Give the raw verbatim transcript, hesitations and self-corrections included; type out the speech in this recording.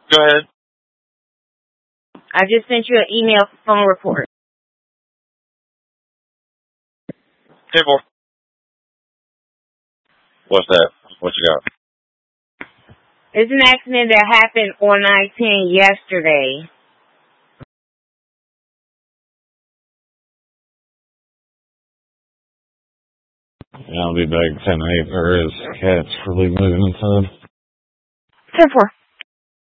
Go ahead. I just sent you an email phone report. ten four. What's that? What you got? It's an accident that happened on nine ten yesterday. Yeah, I'll be back ten eight. There is cats really moving inside. ten four.